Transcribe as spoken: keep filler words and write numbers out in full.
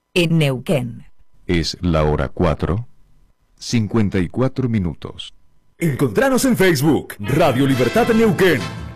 en Neuquén. Es la hora cuatro, cincuenta y cuatro minutos. Encontranos en Facebook, Radio Libertad Neuquén.